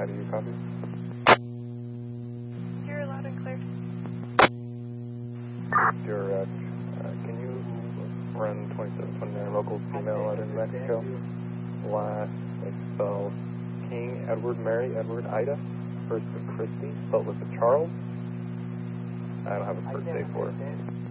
How do you copy? You're loud and clear. Your, can you run 2729 local female out of New Mexico? Last, spelled King, Edward, Mary, Edward, Ida. First with Christy, spelled with a Charles. I don't have a birthday for it.